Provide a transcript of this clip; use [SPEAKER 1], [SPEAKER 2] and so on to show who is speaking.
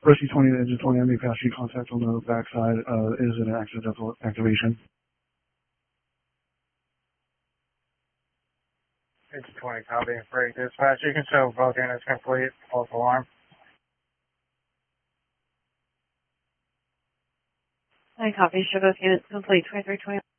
[SPEAKER 1] Rescue 20 to engine 20, I may pass you contact on the backside. Is it an accidental activation?
[SPEAKER 2] Engine 20, copy. Freight dispatch. You can show both units complete. False alarm.
[SPEAKER 3] I copy. Show both units complete. 2320.